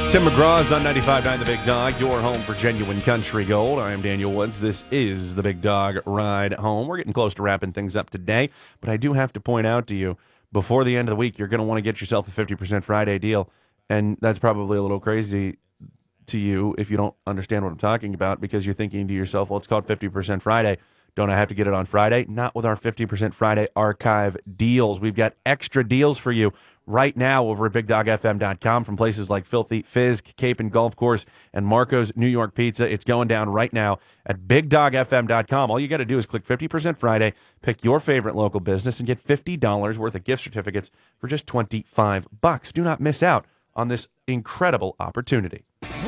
Tim McGraw is on 95.9 The Big Dog, your home for genuine country gold. I am Daniel Woods. This is The Big Dog Ride Home. We're getting close to wrapping things up today, but I do have to point out to you, before the end of the week, you're going to want to get yourself a 50% Friday deal, and that's probably a little crazy to you if you don't understand what I'm talking about, because you're thinking to yourself, well, it's called 50% Friday. Don't I have to get it on Friday? Not with our 50% Friday archive deals. We've got extra deals for you right now over at BigDogFM.com from places like Filthy Fisk, Cape and Golf Course, and Marco's New York Pizza. It's going down right now at BigDogFM.com. All you got to do is click 50% Friday, pick your favorite local business, and get $50 worth of gift certificates for just $25. Do not miss out on this incredible opportunity.